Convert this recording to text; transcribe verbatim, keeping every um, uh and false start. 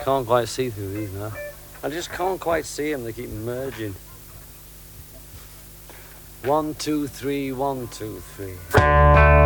Can't quite see through these now. I just can't quite see them, they keep merging. One, two, three, one, two, three.